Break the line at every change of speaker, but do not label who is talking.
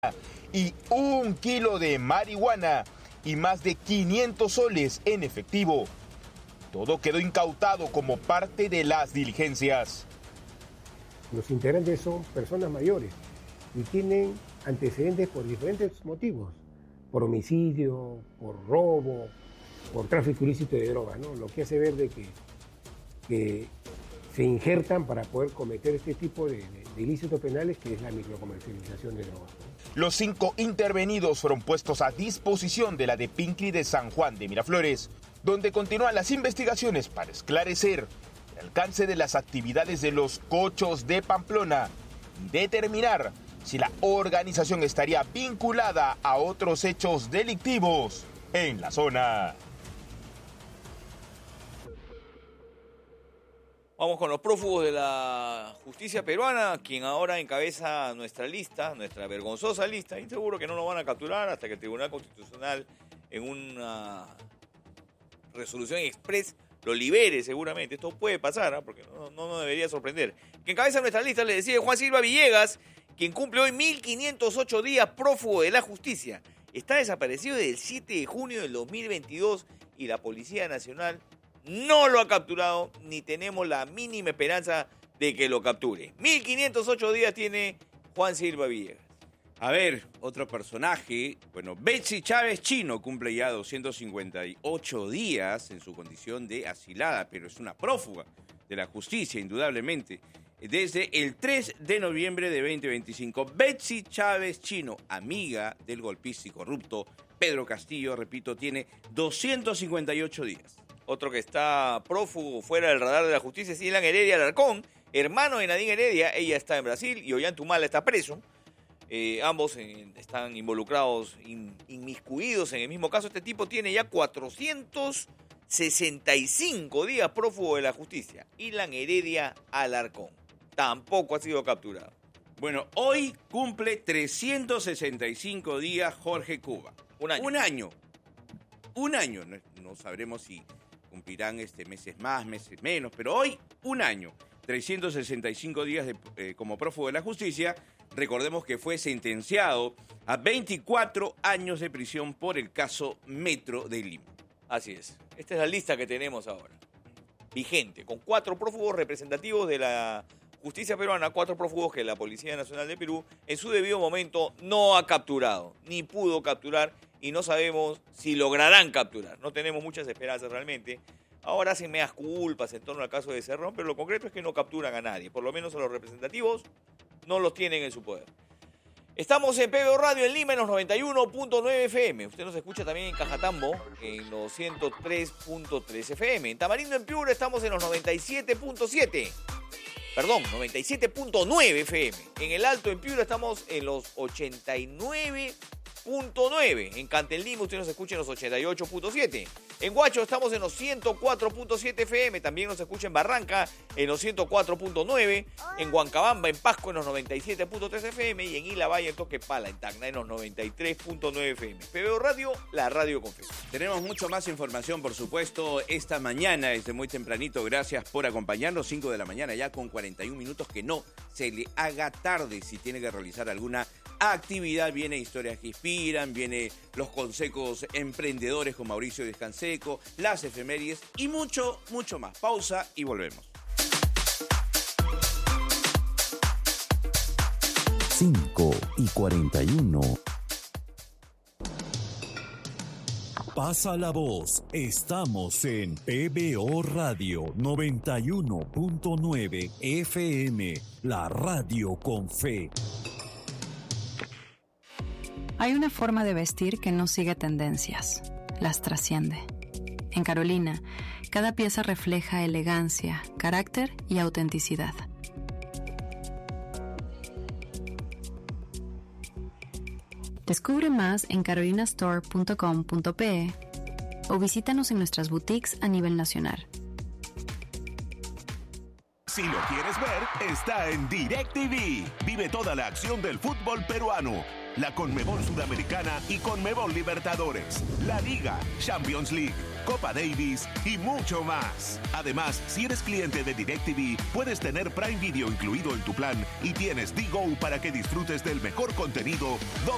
y 1 kilo de marihuana y más de 500 soles en efectivo. Todo quedó incautado como parte de las diligencias.
Los integrantes son personas mayores y tienen antecedentes por diferentes motivos, por homicidio, por robo, por tráfico ilícito de drogas, ¿no? Lo que hace ver de que se injertan para poder cometer este tipo de ilícitos penales, que es la microcomercialización de drogas, ¿no?
Los 5 intervenidos fueron puestos a disposición de la DEPINCLI de San Juan de Miraflores, donde continúan las investigaciones para esclarecer el alcance de las actividades de los cochos de Pamplona y determinar si la organización estaría vinculada a otros hechos delictivos en la zona.
Vamos con los prófugos de la justicia peruana, quien ahora encabeza nuestra lista, nuestra vergonzosa lista, y seguro que no lo van a capturar hasta que el Tribunal Constitucional, en una resolución express, lo libere seguramente. Esto puede pasar, ¿eh? Porque no debería sorprender. Quien encabeza nuestra lista, le decía Juan Silva Villegas, quien cumple hoy 1508 días prófugo de la justicia. Está desaparecido desde el 7 de junio del 2022 y la Policía Nacional no lo ha capturado, ni tenemos la mínima esperanza de que lo capture. 1508 días tiene Juan Silva Villegas.
A ver, otro personaje. Bueno, Betsy Chávez Chino cumple ya 258 días en su condición de asilada, pero es una prófuga de la justicia, indudablemente. Desde el 3 de noviembre de 2025, Betsy Chávez Chino, amiga del golpista y corrupto Pedro Castillo, repito, tiene 258 días.
Otro que está prófugo fuera del radar de la justicia es Ilan Heredia Alarcón, hermano de Nadine Heredia. Ella está en Brasil y Ollantumala está preso. Ambos están involucrados, inmiscuidos en el mismo caso. Este tipo tiene ya 465 días prófugo de la justicia. Ilan Heredia Alarcón tampoco ha sido capturado.
Bueno, hoy cumple 365 días Jorge Cuba. Un año. No sabremos si cumplirán meses más, meses menos, pero hoy un año. 365 días como prófugo de la justicia. Recordemos que fue sentenciado a 24 años de prisión por el caso Metro de Lima.
Así es. Esta es la lista que tenemos ahora. Vigente, con 4 prófugos representativos de la justicia peruana, 4 prófugos que la Policía Nacional de Perú en su debido momento no ha capturado, ni pudo capturar, y no sabemos si lograrán capturar. No tenemos muchas esperanzas realmente. Ahora hacen meas culpas en torno al caso de Cerrón, pero lo concreto es que no capturan a nadie. Por lo menos a los representativos no los tienen en su poder. Estamos en PBO Radio en Lima en los 91.9 FM. Usted nos escucha también en Cajatambo en los 103.3 FM. En Tamarindo, en Piura, estamos en los 97.9 FM. En el Alto, en Piura, estamos en los 89.9. En Cantelima usted nos escucha en los 88.7. En Huacho estamos en los 104.7 FM. También nos escucha en Barranca en los 104.9. En Huancabamba, en Pasco en los 97.3 FM. Y en Ilavalle, en Toquepala, en Tacna en los 93.9 FM. PBO Radio, la radio con fe.
Tenemos mucho más información, por supuesto, esta mañana desde muy tempranito. Gracias por acompañarnos. 5 de la mañana ya con 41 minutos. Que no se le haga tarde si tiene que realizar alguna actividad. Viene Historias que Inspiran, viene los consejos emprendedores con Mauricio Descanseco, las efemérides y mucho, mucho más. Pausa y volvemos.
5:41. Pasa la voz. Estamos en PBO Radio 91.9 FM, la radio con fe.
Hay una forma de vestir que no sigue tendencias, las trasciende. En Carolina, cada pieza refleja elegancia, carácter y autenticidad. Descubre más en carolinastore.com.pe o visítanos en nuestras boutiques a nivel nacional.
Si lo quieres ver, está en DirecTV. Vive toda la acción del fútbol peruano. La Conmebol Sudamericana y Conmebol Libertadores, la Liga, Champions League, Copa Davis y mucho más. Además, si eres cliente de DirecTV, puedes tener Prime Video incluido en tu plan y tienes Digo para que disfrutes del mejor contenido donde